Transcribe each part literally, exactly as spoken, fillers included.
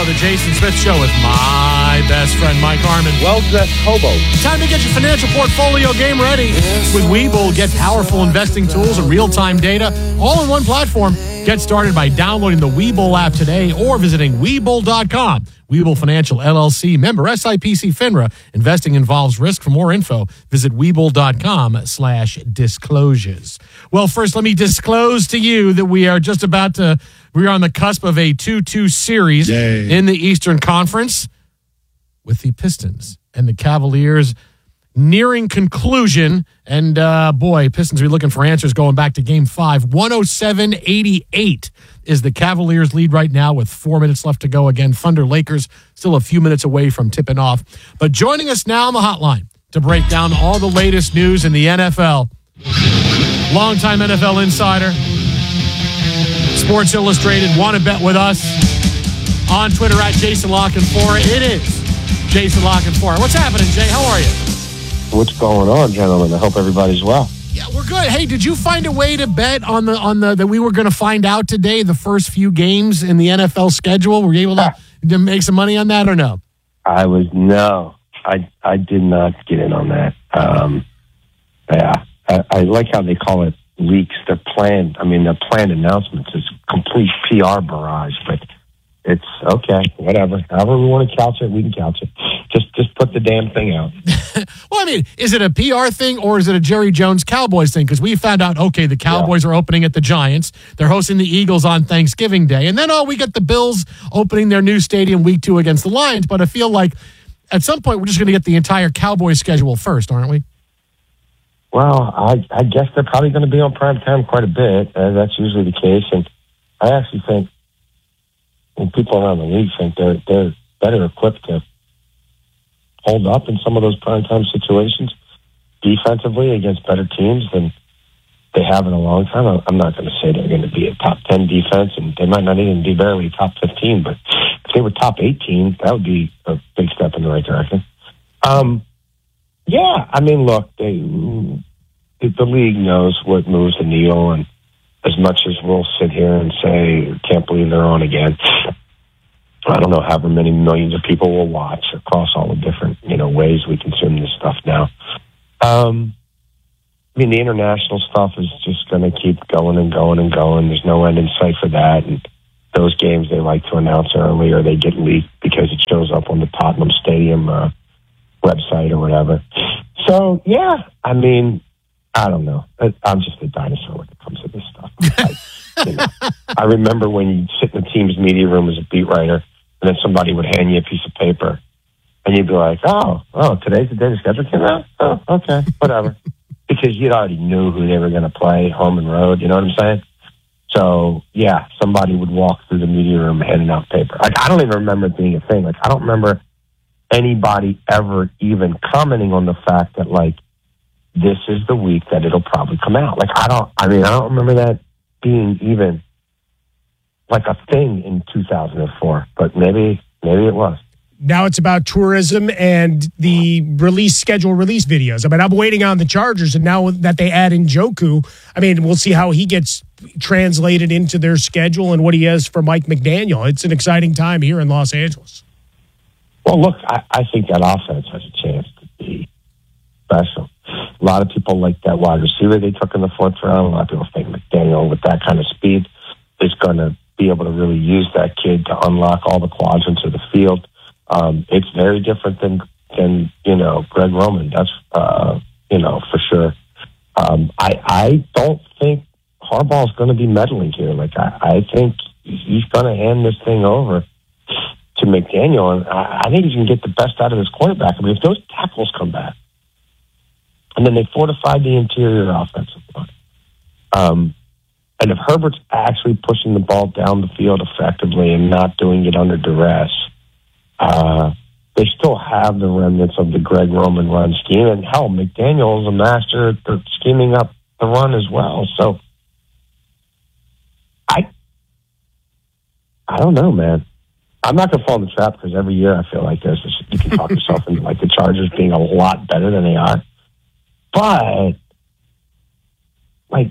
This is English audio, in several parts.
the Jason Smith Show with my best friend, Mike Harmon. Well-dressed hobo. Time to get your financial portfolio game ready. With Webull, get powerful investing tools and real-time data all in one platform. Get started by downloading the Webull app today or visiting Webull dot com. Webull Financial, L L C, member S I P C FINRA. Investing involves risk. For more info, visit Webull dot com slash disclosures. Well, first, let me disclose to you that we are just about to, we're on the cusp of a two two series Yay. in the Eastern Conference with the Pistons and the Cavaliers nearing conclusion. And, uh, boy, Pistons will be looking for answers going back to Game five. one oh seven eighty-eight is the Cavaliers' lead right now with four minutes left to go. Again, Thunder Lakers still a few minutes away from tipping off. But joining us now on the hotline to break down all the latest news in the N F L, longtime N F L insider, Sports Illustrated, want to bet with us on Twitter at Jason Lockenfora. It is Jason Lockenfora. What's happening, Jay? How are you? What's going on, gentlemen? I hope everybody's well. Yeah, we're good. Hey, did you find a way to bet on the on the that we were going to find out today the first few games in the N F L schedule? Were you able to, to make some money on that or no? I was no, I I did not get in on that. Um, yeah, I, I like how they call it leaks. They're planned. I mean, they're planned announcements. It's complete P R barrage, but it's okay. Whatever. However we want to couch it, we can couch it. Just just put the damn thing out. Well, I mean, is it a P R thing or is it a Jerry Jones Cowboys thing? Because we found out, okay, the Cowboys yeah. are opening at the Giants. They're hosting the Eagles on Thanksgiving Day. And then, oh, we get the Bills opening their new stadium week two against the Lions. But I feel like at some point we're just going to get the entire Cowboys schedule first, aren't we? Well, I, I guess they're probably going to be on prime time quite a bit. Uh, that's usually the case. And I actually think when people around the league think they're, they're better equipped to hold up in some of those primetime situations defensively against better teams than they have in a long time. I'm not going to say they're going to be a top ten defense, and they might not even be barely top fifteen, but if they were top eighteen, that would be a big step in the right direction. Um, yeah, I mean, look, they, the league knows what moves the needle, and as much as we'll sit here and say, can't believe they're on again, I don't know however many millions of people will watch across all the different, you know, ways we consume this stuff now. Um, I mean, the international stuff is just going to keep going and going and going. There's no end in sight for that. And those games they like to announce early or they get leaked because it shows up on the Tottenham Stadium uh, website or whatever. So, yeah, I mean, I don't know. I'm just a dinosaur when it comes to this stuff. I, you know, I remember when you sit in the team's media room as a beat writer, and then somebody would hand you a piece of paper, and you'd be like, oh, oh, today's the day the schedule came out? Oh, okay, whatever. Because you already knew who they were going to play, home and road, you know what I'm saying? So, yeah, somebody would walk through the media room handing out paper. Like, I don't even remember it being a thing. Like, I don't remember anybody ever even commenting on the fact that, like, this is the week that it'll probably come out. Like, I don't, I mean, I don't remember that being even like a thing in two thousand four, but maybe maybe it was. Now it's about tourism and the release schedule, release videos. I mean, I'm waiting on the Chargers, and now that they add in Njoku, I mean, we'll see how he gets translated into their schedule and what he has for Mike McDaniel. It's an exciting time here in Los Angeles. Well, look, I, I think that offense has a chance to be special. A lot of people like that wide receiver they took in the fourth round. A lot of people think McDaniel, with that kind of speed, is going to be able to really use that kid to unlock all the quadrants of the field. Um, it's very different than, than, you know, Greg Roman. That's, uh, you know, for sure. Um, I, I don't think Harbaugh's going to be meddling here. Like, I, I think he's going to hand this thing over to McDaniel, and I, I think he's going to get the best out of his quarterback. I mean, if those tackles come back, and then they fortified the interior offensive line, um, and if Herbert's actually pushing the ball down the field effectively and not doing it under duress, uh, they still have the remnants of the Greg Roman run scheme. And hell, McDaniel is a master at scheming up the run as well. So I, I don't know, man. I'm not going to fall in the trap because every year I feel like this. You can talk yourself into like the Chargers being a lot better than they are. But, like,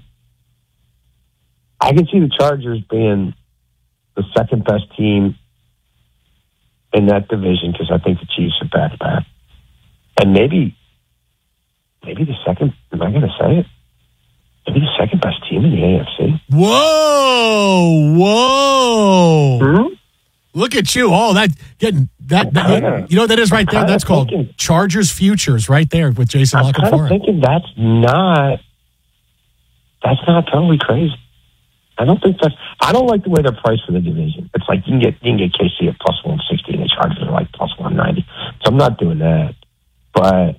I can see the Chargers being the second best team in that division because I think the Chiefs are back back. And maybe, maybe the second, am I going to say it? Maybe the second best team in the A F C. Whoa, whoa. Hmm? Look at you. Oh, that getting that, that kinda, you know what that is right there? That's called thinking, Chargers Futures right there with Jason I'm kind of Lockenfora. thinking that's not, that's not totally crazy. I don't think that's, I don't like the way they're priced for the division. It's like you can get, you can get K C at plus one sixty and the Chargers are like plus one ninety. So I'm not doing that. But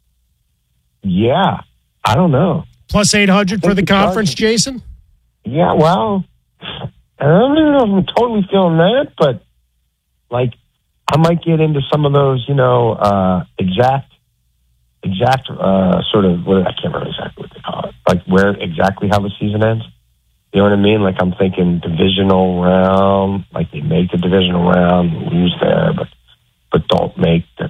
yeah, I don't know. Plus eight hundred for the the conference, Chargers- Jason? Yeah, well, I don't know if I'm totally feeling that, but like I might get into some of those, you know, uh, exact, exact uh, sort of, what, I can't remember exactly what they call it, like where exactly how the season ends. You know what I mean? Like I'm thinking divisional round, like they make the divisional round, lose there, but but don't make the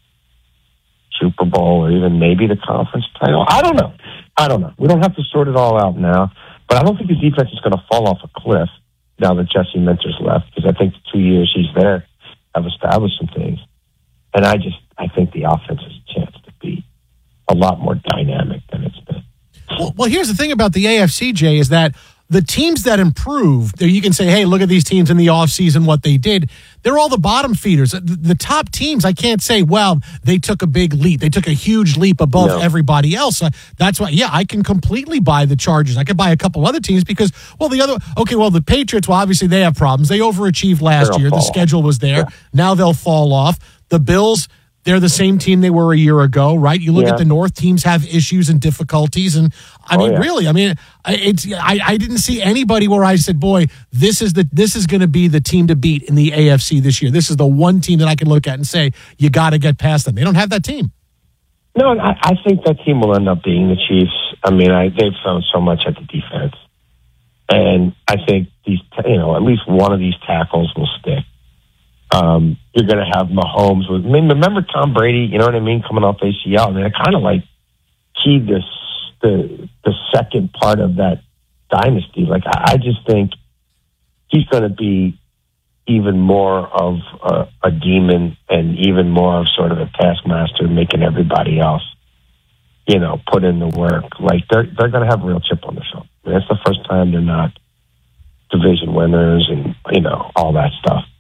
Super Bowl or even maybe the conference title. I don't know. I don't know. We don't have to sort it all out now, but I don't think the defense is going to fall off a cliff now that Jesse Minter's left, because I think the two years he's there have established some things. And I just, I think the offense has a chance to be a lot more dynamic than it's been. Well, well, here's the thing about the A F C, Jay, is that the teams that improved, you can say, hey, look at these teams in the offseason, what they did. They're all the bottom feeders. The, the top teams, I can't say, well, they took a big leap. They took a huge leap above No. everybody else. Uh, that's why, yeah, I can completely buy the Chargers. I could buy a couple other teams because, well, the other, okay, well, the Patriots, well, obviously they have problems. They overachieved last They'll year. The fall schedule was there. Yeah. Now they'll fall off. The Bills, they're the same team they were a year ago, right? You look Yeah. at the North, teams have issues and difficulties. And I Oh, mean, yeah. really, I mean, I- it's I, I didn't see anybody where I said, boy, this is the this is going to be the team to beat in the A F C this year. This is the one team that I can look at and say, you got to get past them. They don't have that team. No, I, I think that team will end up being the Chiefs. I mean, I, they've thrown so much at the defense. And I think these, you know, at least one of these tackles will stick. Um, you're going to have Mahomes with, I mean, remember Tom Brady, you know what I mean, coming off A C L. I mean, it kind of like keyed this, the, the second part of that dynasty. Like, I, I just think he's going to be even more of a, a demon and even more of sort of a taskmaster, making everybody else, you know, put in the work. Like, they're, they're going to have a real chip on their shoulder. I mean, that's the first time they're not division winners and, you know, all that stuff.